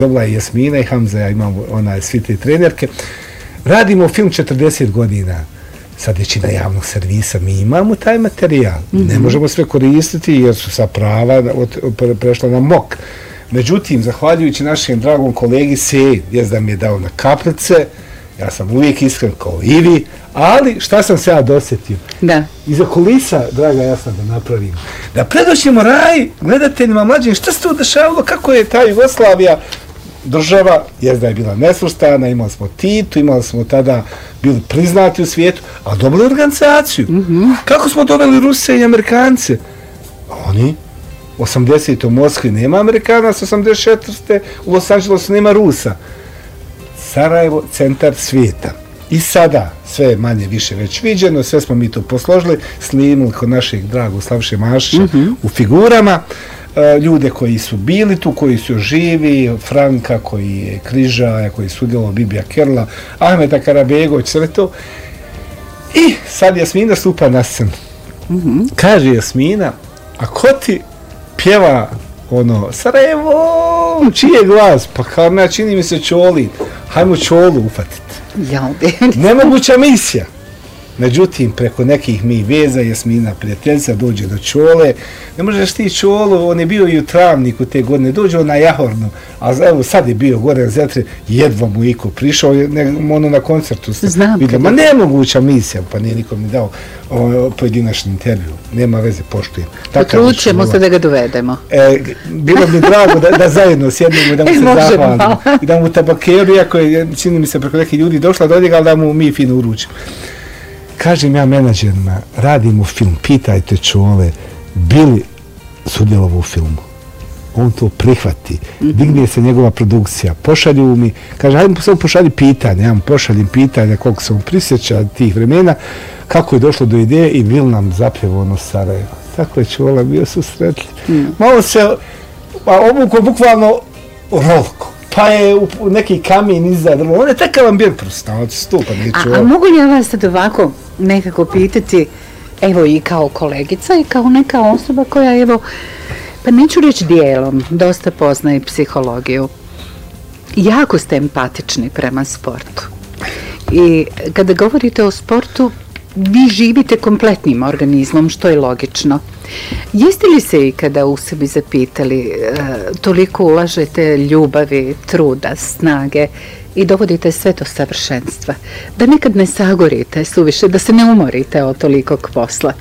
Dobila je Jasmina i Hamza, ja imam svi te trenerke. Radimo film 40 godina. Sad većina javnog servisa, mi imamo taj materijal. Ne možemo sve koristiti jer su sa prava prešla na MOK. Međutim, zahvaljujući našem dragom kolegi Seji, da mi je dao na kaplice, ja sam uvijek iskren kao i vi, ali šta sam se ja dosjetio? Da. Iza kulisa, draga, ja sam da napravim. Da predoćemo raj gledateljima mlađim, šta se tu dešavalo, kako je ta Jugoslavija država, da je bila nesvrstana, imali smo Titu, imali smo tada bili priznati u svijetu, a dobili organizaciju. Kako smo doveli Ruse i Amerikance? Oni 80. u Moskvi nema Amerikanaca, 84. u Los Angelesu nema Rusa. Sarajevo, centar svijeta. I sada, sve manje više već viđeno, sve smo mi to posložili, snimili kod našeg dragog Slavše Mašića u figurama, ljude koji su bili tu, koji su živi, Franka, koji je Križaja, koji je sudjelovao, Bibija Kerla, Ahmeta Karabegović, sve to. I sad Jasmina stupa na scenu. Kaže Jasmina, a ko ti pjeva Sarajevo, čiji je glas? Pa kao čini mi se Čoli. Hajmo Čolu ufatiti. Nemoguća misija. Međutim, preko nekih mi veza, Jasmina prijateljica dođe do Čole. Ne možeš ti Čolu, on je bio i u Travniku te godine, dođe on na Jahornu, a evo sad je bio gore na Zetre, jedva mu iko prišao, na koncertu se vidio. Ma nemoguća misija, pa nije nikom mi dao pojedinačni intervju. Nema veze, poštujem. Potrudit ćemo se da ga dovedemo. Bilo bi drago da zajedno sjednemo i da mu se zahvalimo. I da mu tabakeru, iako je, čini mi se, preko nekih ljudi došla do njega, ali da mu mi fino uručimo. Kažem ja menadžerima, radimo film, pitajte Čole, bili sudjelovao u filmu. On to prihvati, digne se njegova produkcija, pošalju mi, kaže, hajde samo pošalji pitanje, ja mu pošaljem pitanja koliko se mu prisjeća tih vremena, kako je došlo do ideje i bil nam zapjevo Sarajevo. Tako je Čola bio susretli. Malo se obuko bukvalno rolko. Pa je u neki kamen iza drvo. On je takav ambijent prostavac, stupa. A mogu li ja vas sad ovako nekako pitati, evo i kao kolegica i kao neka osoba koja, evo, pa neću reći dijelom, dosta poznaje psihologiju. Jako ste empatični prema sportu. I kada govorite o sportu, vi živite kompletnim organizmom, što je logično. Jeste li se ikada u sebi zapitali, toliko ulažete ljubavi, truda, snage i dovodite sve do savršenstva, da nekad ne sagorite suviše, da se ne umorite od tolikog posla?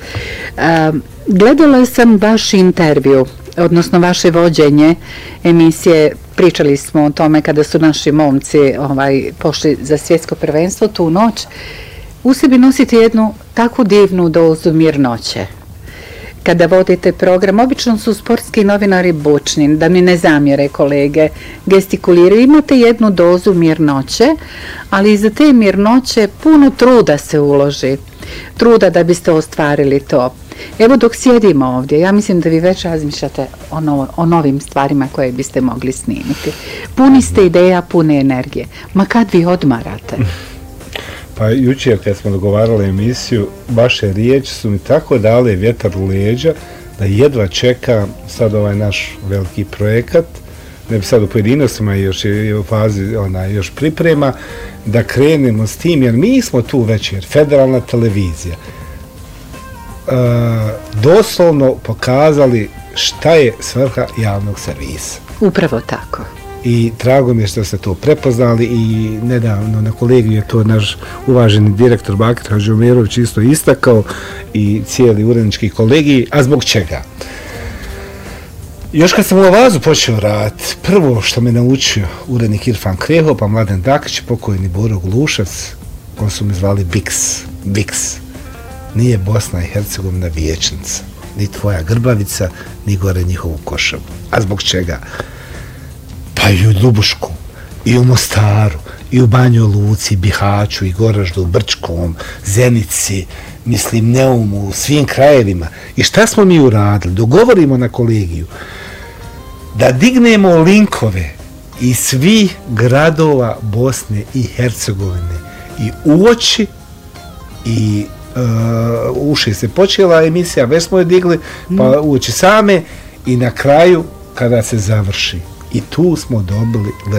Gledala sam vaš intervju, odnosno vaše vođenje emisije, pričali smo o tome kada su naši momci pošli za svjetsko prvenstvo tu noć. U sebi nosite jednu takvu divnu dozu mirnoće. Kada vodite program, obično su sportski novinari bučni, da mi ne zamjere kolege, gestikuliraju, imate jednu dozu mirnoće, ali iza te mirnoće puno truda se uloži. Truda da biste ostvarili to. Evo dok sjedimo ovdje, ja mislim da vi već razmišljate o novim stvarima koje biste mogli snimiti. Puni ste ideja, pune energije. Ma kad vi odmarate? Pa jučer kad smo dogovarali emisiju, vaše riječi su mi tako dale vjetar u leđa da jedva čekam sad ovaj naš veliki projekat, ne bi sad u pojedinostima još je u fazi još priprema, da krenemo s tim, jer mi smo tu večer, federalna televizija, doslovno pokazali šta je svrha javnog servisa. Upravo tako. I drago mi je što ste to prepoznali i nedavno na kolegiju je to naš uvaženi direktor Bakir Hadžiomerović isto istakao i cijeli urednički kolegij. A zbog čega? Još kad sam u Lavazu počeo raditi, prvo što me naučio urednik Irfan Kreho, pa Mladen Dakić, pokojni Boro Glušac, on su me zvali Biks. Nije Bosna i Hercegovina vijećnica, ni tvoja Grbavica, ni gore njihovu Košavu. A zbog čega? Pa i u Ljubušku, i u Mostaru, i u Banjoj Luci, Bihaću, i Goraždu, Brčkom, Zenici, mislim Neumu, u svim krajevima. I šta smo mi uradili? Dogovorimo na kolegiju da dignemo linkove iz svih gradova Bosne i Hercegovine i uoči i uši se počela emisija, već smo je digli, pa uoči same i na kraju kada se završi. I tu smo dobili